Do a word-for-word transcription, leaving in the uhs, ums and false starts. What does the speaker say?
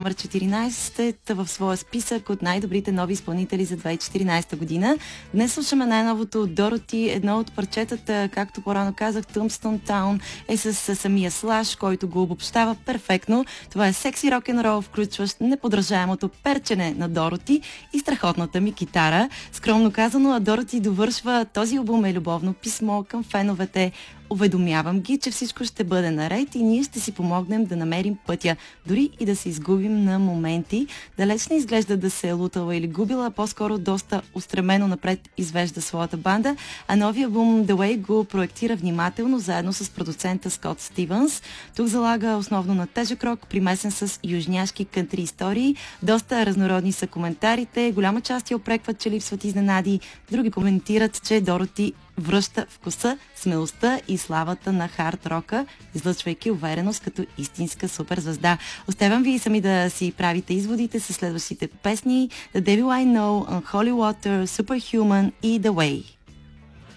номер четиринайсет в своя списък от най-добрите нови изпълнители за две хиляди и четиринайсета година. Днес слушаме най-новото от Дороти. Едно от парчетата, както по-рано казах, Tombstone Town е с, с самия Слаш, който го обобщава перфектно. Това е секси рок-н-рол, включващ неподражаемото перчене на Дороти и страхотната ми китара. Скромно казано, а Дороти довършва този албум е любовно писмо към феновете. Уведомявам ги, че всичко ще бъде наред и ние ще си помогнем да намерим пътя, дори и да се изгубим на моменти. Далеч не изглежда да се е лутала или губила, а по-скоро доста устремено напред извежда своята банда, а новия албум The Way го проектира внимателно заедно с продуцента Скот Стивенс. Тук залага основно на тежък рок, примесен с южняшки кантри истории. Доста разнородни са коментарите, голяма част я опрекват, че липсват изненади, други коментират, че Дороти връща вкуса, смелостта и славата на хард рока, излъчвайки увереност като истинска суперзвезда. Оставям ви сами да си правите изводите с следващите песни: The Devil I Know, Unholy Water, Superhuman и The Way.